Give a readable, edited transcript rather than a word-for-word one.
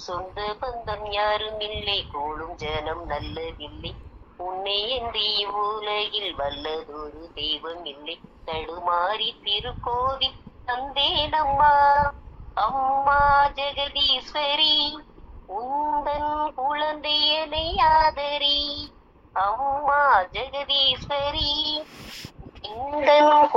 சொந்த பந்தம் யாரும் இல்லை, கூடும் ஜனம் நல்லதில்லை. உன்னை என்று இவ்வுலகில் வல்லதொரு தெய்வம் இல்லை. தடுமாறி திருக்கோவில் தந்தேனம்மா, அம்மா ஜெகதீஸ்வரி, உந்தன் குழந்தையனை ஆதரி. அம்மா ஜெகதீஸ்வரி, உந்தன்